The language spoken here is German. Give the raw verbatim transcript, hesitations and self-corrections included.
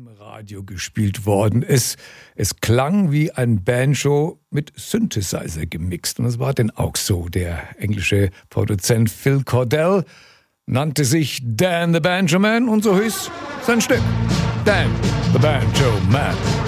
Radio gespielt worden. Es, es klang wie ein Banjo mit Synthesizer gemixt. Und es war denn auch so. Der englische Produzent Phil Cordell nannte sich Dan the Banjo Man und so hieß sein Stück. Dan the Banjo Man.